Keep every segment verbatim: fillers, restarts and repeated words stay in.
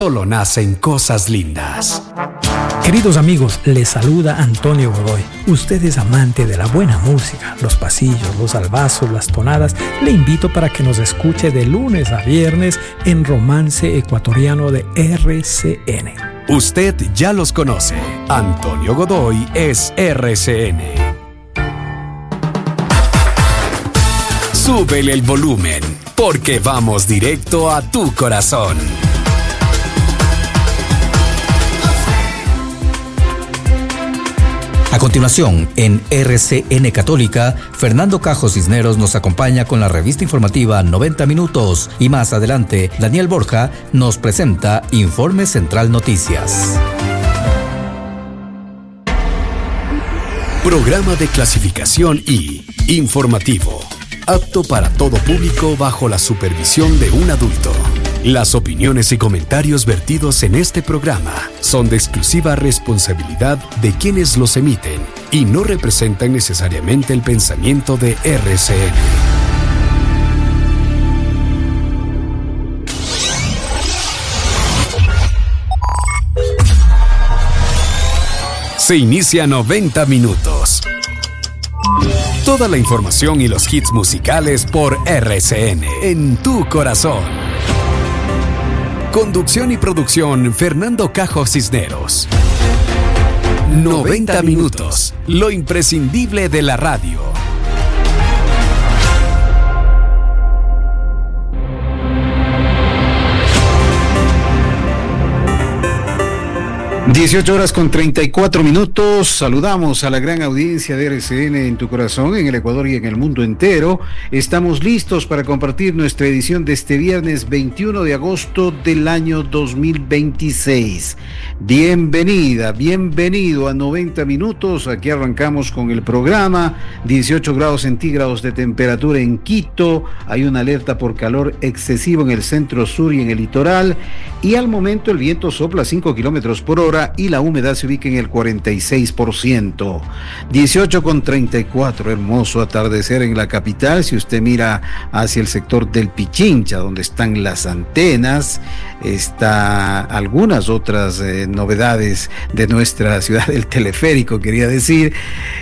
solo nacen cosas lindas. Queridos amigos, les saluda Antonio Godoy. Usted es amante de la buena música, los pasillos, los albazos, las tonadas. Le invito para que nos escuche de lunes a viernes en Romance Ecuatoriano de R C N. Usted ya los conoce. Antonio Godoy es R C N. Súbele el volumen, porque vamos directo a tu corazón. A continuación, en R C N Católica, Fernando Cajo Cisneros nos acompaña con la revista informativa noventa minutos y más adelante, Daniel Borja nos presenta Informe Central Noticias. Programa de clasificación I, informativo, apto para todo público bajo la supervisión de un adulto. Las opiniones y comentarios vertidos en este programa son de exclusiva responsabilidad de quienes los emiten y no representan necesariamente el pensamiento de R C N. Se inicia noventa minutos. Toda la información y los hits musicales por R C N en tu corazón. Conducción y producción, Fernando Cajo Cisneros. noventa minutos, lo imprescindible de la radio. dieciocho horas con treinta y cuatro minutos. Saludamos a la gran audiencia de R C N en tu corazón, en el Ecuador y en el mundo entero. Estamos listos para compartir nuestra edición de este viernes veintiuno de agosto del año dos mil veintiséis. Bienvenida, bienvenido a noventa minutos. Aquí arrancamos con el programa. dieciocho grados centígrados de temperatura en Quito. Hay una alerta por calor excesivo en el centro sur y en el litoral. Y al momento el viento sopla cinco kilómetros por hora y la humedad se ubica en el cuarenta y seis por ciento. dieciocho con treinta y cuatro, hermoso atardecer en la capital. Si usted mira hacia el sector del Pichincha, donde están las antenas, está algunas otras eh, novedades de nuestra ciudad, el teleférico, quería decir,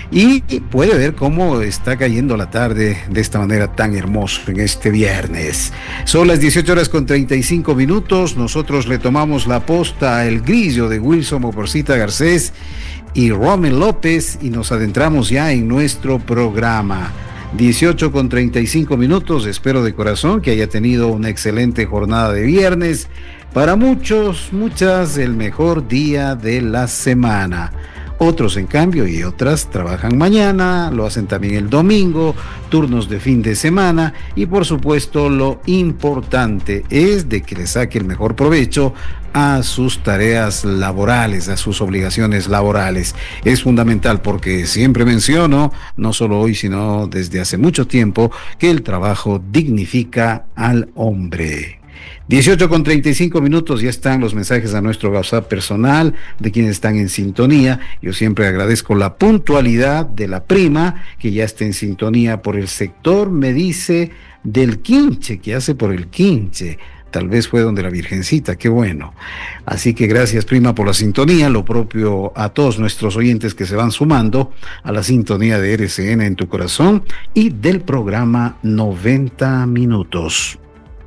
y puede ver cómo está cayendo la tarde de esta manera tan hermosa en este viernes. Son las dieciocho horas con treinta y cinco minutos. Nosotros le tomamos la posta a El Grillo de Wilson Moporcita Garcés y Rommel López y nos adentramos ya en nuestro programa. dieciocho con treinta y cinco minutos. Espero de corazón que haya tenido una excelente jornada de viernes. Para muchos, muchas, el mejor día de la semana. Otros, en cambio, y otras trabajan mañana, lo hacen también el domingo, turnos de fin de semana, y por supuesto lo importante es de que le saque el mejor provecho a sus tareas laborales, a sus obligaciones laborales. Es fundamental porque siempre menciono, no solo hoy, sino desde hace mucho tiempo, que el trabajo dignifica al hombre. dieciocho con treinta y cinco minutos, ya están los mensajes a nuestro WhatsApp personal de quienes están en sintonía. Yo siempre agradezco la puntualidad de la prima, que ya está en sintonía por el sector, me dice, del Quinche, que hace por el Quinche. Tal vez fue donde la Virgencita, qué bueno. Así que gracias, prima, por la sintonía. Lo propio a todos nuestros oyentes que se van sumando a la sintonía de R C N en tu corazón y del programa noventa minutos.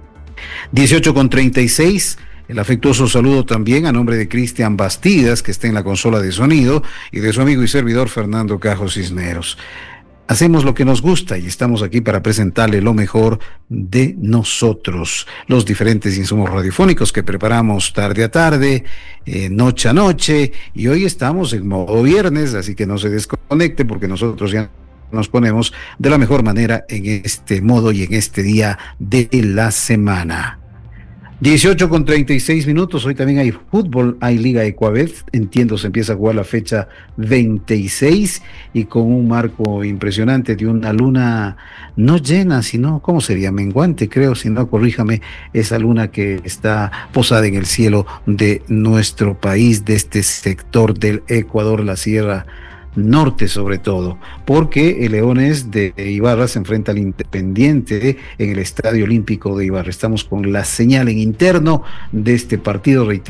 dieciocho con treinta y seis, el afectuoso saludo también a nombre de Cristian Bastidas, que está en la consola de sonido, y de su amigo y servidor Fernando Cajo Cisneros. Hacemos lo que nos gusta y estamos aquí para presentarle lo mejor de nosotros, los diferentes insumos radiofónicos que preparamos tarde a tarde, eh, noche a noche, y hoy estamos en modo viernes, así que no se desconecte porque nosotros ya nos ponemos de la mejor manera en este modo y en este día de la semana. dieciocho con treinta y seis minutos, hoy también hay fútbol, hay Liga Ecuabet, entiendo se empieza a jugar la fecha veintiséis y con un marco impresionante de una luna no llena, sino, ¿cómo sería? Menguante, creo, si no, corríjame, esa luna que está posada en el cielo de nuestro país, de este sector del Ecuador, la Sierra norte sobre todo, porque el Leones de Ibarra se enfrenta al Independiente en el Estadio Olímpico de Ibarra. Estamos con la señal en interno de este partido, reiterado